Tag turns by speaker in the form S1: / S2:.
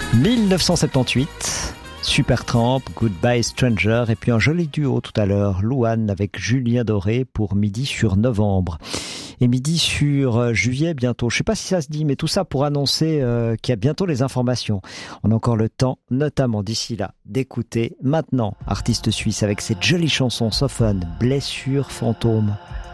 S1: 1978, Supertramp, Goodbye Stranger, et puis un joli duo tout à l'heure, Louane avec Julien Doré pour Midi sur Novembre. Et Midi sur juillet bientôt. Je sais pas si ça se dit, mais tout ça pour annoncer qu'il y a bientôt les informations. On a encore le temps, notamment d'ici là, d'écouter maintenant artiste suisse avec cette jolie chanson sophone, Blessure fantôme.